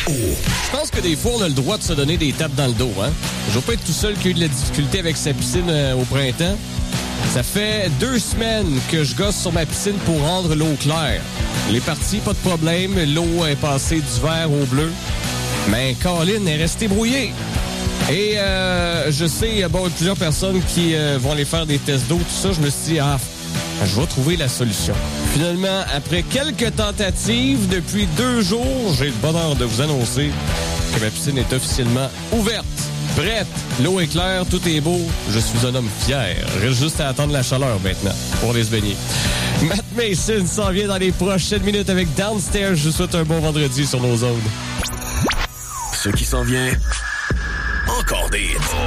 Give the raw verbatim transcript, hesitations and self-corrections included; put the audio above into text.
Je pense que des fois, on a le droit de se donner des tapes dans le dos. Hein? Je veux pas être tout seul qui a eu de la difficulté avec sa piscine euh, au printemps. Ça fait deux semaines que je gosse sur ma piscine pour rendre l'eau claire. Les parties, pas de problème. L'eau est passée du vert au bleu. Mais Colin est restée brouillée. Et euh, je sais, il y a bon, plusieurs personnes qui euh, vont aller faire des tests d'eau, tout ça. Je me suis dit, ah, je vais trouver la solution. Finalement, après quelques tentatives, depuis deux jours, j'ai le bonheur de vous annoncer que ma piscine est officiellement ouverte. Prête, l'eau est claire, tout est beau. Je suis un homme fier. Reste juste à attendre la chaleur maintenant pour aller se baigner. Matt Mason s'en vient dans les prochaines minutes avec Downstairs. Je vous souhaite un bon vendredi sur nos ondes. Ce qui s'en vient, encore des hits.